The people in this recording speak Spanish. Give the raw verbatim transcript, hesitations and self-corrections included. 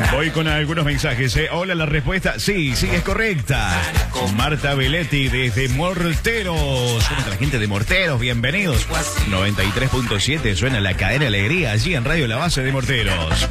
Voy con algunos mensajes. ¿eh? Hola, la respuesta. Sí, sí, es correcta. Marta Beletti desde Morteros. ¿Cómo está la gente de Morteros? Bienvenidos. noventa y tres punto siete suena la cadena Alegría allí en Radio La Base de Morteros.